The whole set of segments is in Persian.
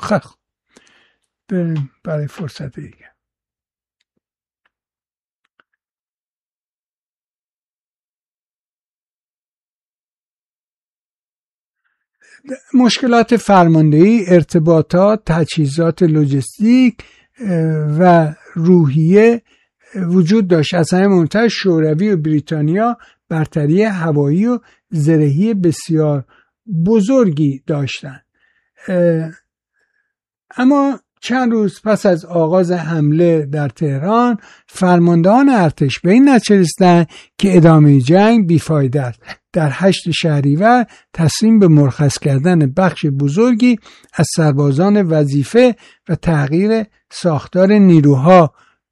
بریم برای فرصت دیگه. مشکلات فرماندهی، ارتباطات، تجهیزات لوجستیک و روحیه وجود داشت. از همه مهمتر شوروی و بریتانیا برتری هوایی و زرهی بسیار بزرگی داشتند. اما چند روز پس از آغاز حمله در تهران، فرماندهان ارتش به این نتیجه رسیدند که ادامه جنگ بیفایده است. در 8 شهریور تصمیم به مرخص کردن بخش بزرگی از سربازان وظیفه و تغییر ساختار نیروها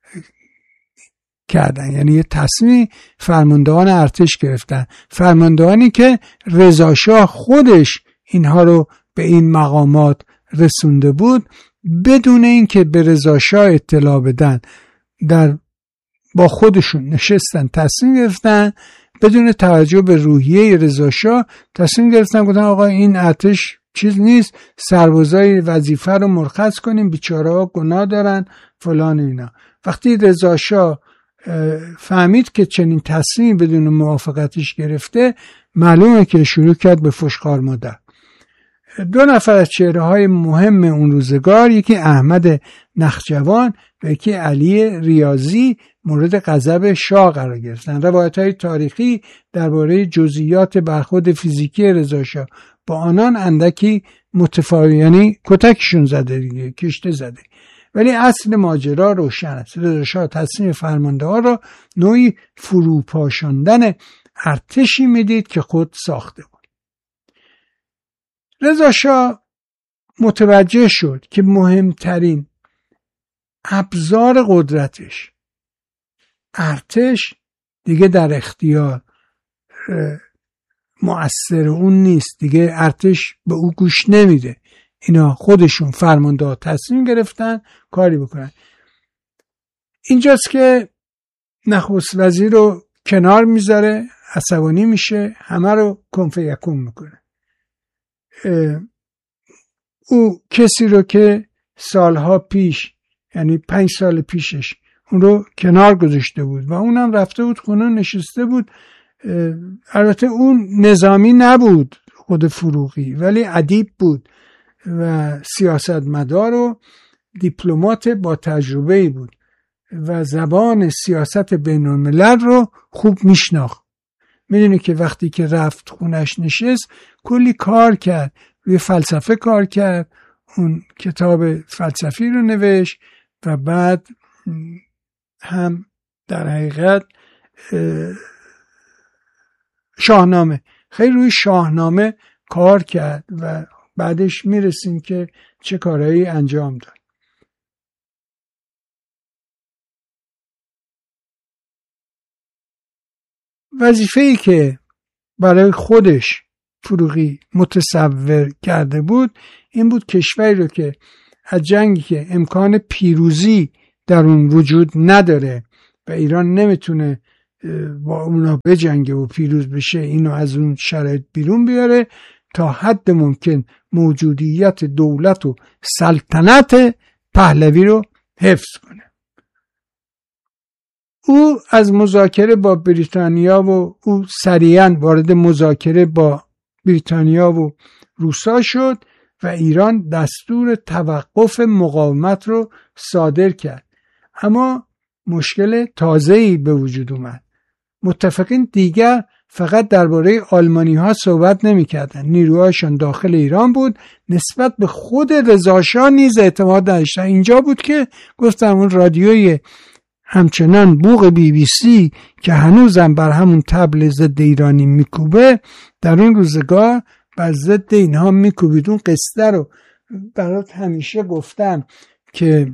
کردن. یعنی یه تصمیم فرماندهان ارتش گرفتن، فرماندهانی که رضا شاه خودش اینها رو به این مقامات رسونده بود، بدون اینکه به رضا شاه اطلاع بدن با خودشون نشستن تصمیم گرفتن، بدون توجه به روحیه رضا شاه تصمیم گرفتن، گفتن آقا این ارتش چیز نیست، سربازای وظیفه رو مرخص کنیم، بیچاره ها گناه دارن فلان اینا. وقتی رضا شاه فهمید که چنین تصمیمی بدون موافقتش گرفته، معلومه که شروع کرد به فشخوار مادر. 2 نفر از چهره‌های مهم اون روزگار، یکی احمد نخجوان و یکی علی ریاضی، مورد غضب شاه قرار گرفتن. روایت‌های تاریخی درباره جزئیات برخورد فیزیکی رضا شاه با آنان اندکی متفاوت، یعنی کتکشون زده دیگه، کشته زده. ولی اصل ماجرا روشن است. رضا شاه تصمیم فرمانده‌ها را نوعی فروپاشاندن ارتشی میدید که خود ساخته بود. رضا شاه متوجه شد که مهمترین ابزار قدرتش، ارتش، دیگه در اختیار مؤثر اون نیست. دیگه ارتش به او گوش نمیده. اینا خودشون فرمانده تصمیم گرفتن کاری بکنن. اینجاست که نخست وزیر رو کنار میذاره، عصبانی میشه، همه رو کنف یکون میکنه. او کسی رو که سالها پیش، یعنی 5 سال پیشش اون رو کنار گذاشته بود و اونم رفته بود خونه نشسته بود. البته اون نظامی نبود خود فروغی، ولی ادیب بود و سیاستمدار و دیپلمات با تجربه‌ای بود و زبان سیاست بین الملل رو خوب میشناخت. میدونی که وقتی که رفت خونش نشست، کلی کار کرد، روی فلسفه کار کرد، اون کتاب فلسفی رو نوشت و بعد هم در حقیقت شاهنامه، خیلی روی شاهنامه کار کرد و بعدش میرسیم که چه کارهایی انجام داد. وظیفه‌ای که برای خودش فروغی متصور کرده بود این بود کشوری رو که از جنگی که امکان پیروزی در اون وجود نداره و ایران نمیتونه با اونا بجنگه و پیروز بشه، اینو از اون شرایط بیرون بیاره، تا حد ممکن موجودیت دولت و سلطنت پهلوی رو حفظ کنه. او از مذاکره با بریتانیا و او سریعا وارد مذاکره با بریتانیا و روسا شد و ایران دستور توقف مقاومت رو صادر کرد. اما مشکل تازه‌ای به وجود اومد. متفقین دیگر فقط درباره آلمانی ها صحبت نمی کردن. نیروهاشون داخل ایران بود، نسبت به خود رضا شاه نیز اعتماد نداشتن. اینجا بود که گفتم اون رادیوی همچنان بوق BBC که هنوزم بر همون طبل ضد ایرانی میکوبه، در اون روزگار بر ضد اینها میکوبید. اون قصه رو برات همیشه گفتم که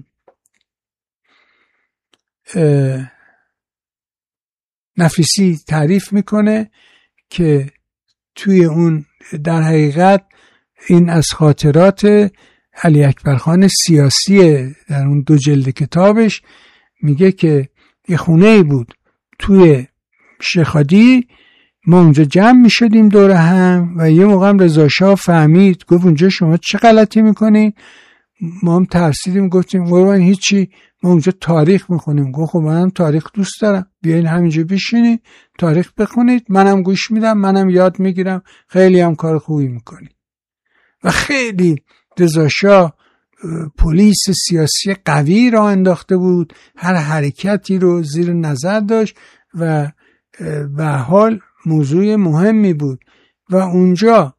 نفیسی تعریف میکنه که توی اون در حقیقت این از خاطرات علی اکبر خان سیاسی در اون 2 جلد کتابش میگه که یه خونه‌ای بود توی شیخ‌عادی، ما اونجا جمع میشدیم دور هم و یه موقع رضا شاه فهمید، گفت اونجا شما چه غلطی میکنین؟ ما هم ترسیدیم، گفتیم قربان هیچی، ما اونجا تاریخ میخونیم. گفت خب منم تاریخ دوست دارم، بیاین همینجا بشینید تاریخ بخونید، منم گوش میدم، منم یاد میگیرم، خیلی هم کار خوبی میکنید. و خیلی رضا شاه پلیس سیاسی قوی را انداخته بود، هر حرکتی رو زیر نظر داشت و به حال موضوع مهمی بود. و اونجا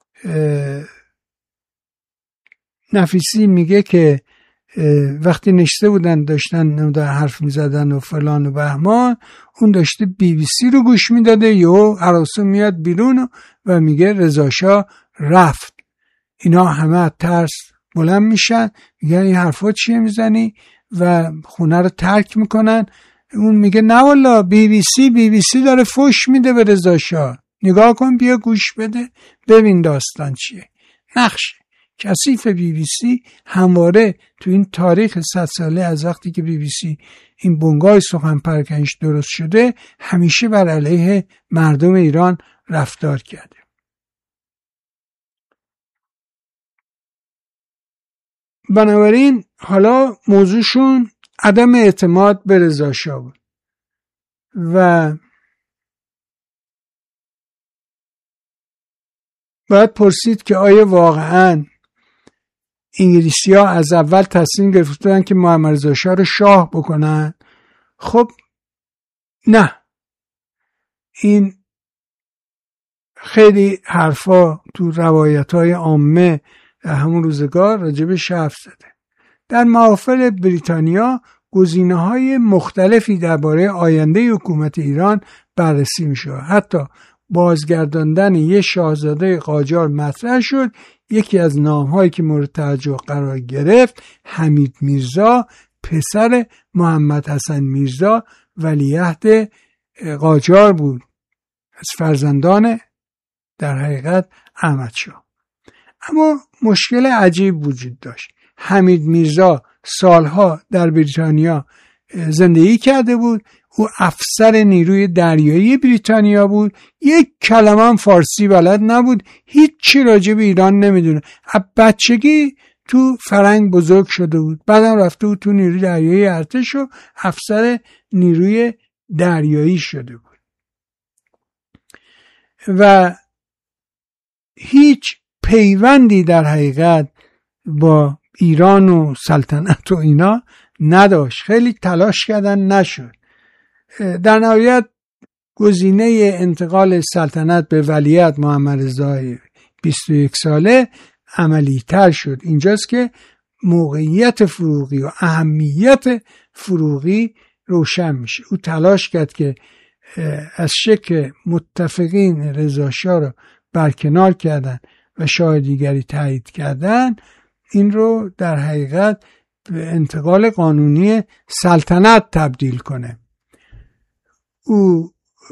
نفیسی میگه که وقتی نشسته بودن داشتن حرف میزدن و فلان و بهمان، اون داشته BBC رو گوش میداده، یهو هراسو میاد بیرون و میگه رضا شاه رفت. اینا همه ترس بلند میشن، میگن این حرفا چیه میزنی و خونه رو ترک میکنن. اون میگه نه والا BBC داره فوش میده به رضا شاه، نگاه کن بیا گوش بده ببین داستان چیه. نقش کثیف BBC همواره تو این تاریخ 100 ساله از وقتی که BBC این بنگاه سخن پراکنش درست شده همیشه بر علیه مردم ایران رفتار کرده. بنابراین حالا موضوعشون عدم اعتماد به رضا شاه بود و باید پرسید که آیا واقعاً انگلیسی‌ها از اول تصمیم گرفتن که محمد رضا شاه رو شاه بکنن؟ خب نه، این خیلی حرفا تو روایت‌های عامه همون روزگار راجبش حرف زده. در محافل بریتانیا گزینه‌های مختلفی درباره آینده حکومت ایران بررسی می‌شد. حتی بازگرداندن یه شاهزاده قاجار مطرح شد. یکی از نام‌هایی که مورد توجه قرار گرفت حمید میرزا، پسر محمد حسن میرزا ولیعهد قاجار بود، از فرزندان در حقیقت احمد شاه. اما مشکل عجیب وجود داشت. حمید میرزا سالها در بریتانیا زندگی کرده بود، او افسر نیروی دریایی بریتانیا بود، یک کلمه هم فارسی بلد نبود، هیچی راجع به ایران نمیدونه، از بچگی تو فرنگ بزرگ شده بود، بعدم رفته بود تو نیروی دریایی ارتش و افسر نیروی دریایی شده بود و هیچ پیوندی در حقیقت با ایران و سلطنت و اینا نداشت. خیلی تلاش کردن نشد. در نهایت گزینه انتقال سلطنت به ولیعهد محمد رضا 21 ساله عملی تر شد. اینجاست که موقعیت فروغی و اهمیت فروغی روشن میشه. او تلاش کرد که از شک متفقین رضا شاه رو برکنار کردن و شاه دیگری تایید کردن، این رو در حقیقت به انتقال قانونی سلطنت تبدیل کنه. او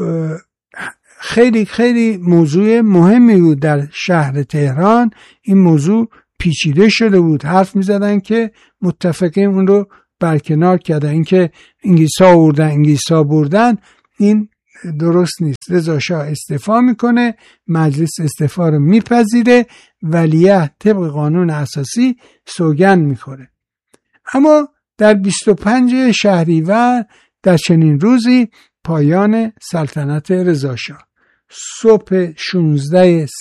خیلی خیلی موضوع مهمی بود در شهر تهران. این موضوع پیچیده شده بود، حرف می زدن که متفقین اون رو برکنار کردن. این که انگلیسا بردن این درست نیست. رضا شاه استعفا میکنه، مجلس استعفا رو میپذیره، ولیعهد طبق قانون اساسی سوگند میخوره. اما در 25 شهریور در چنین روزی پایان سلطنت رضا شاه، صبح 16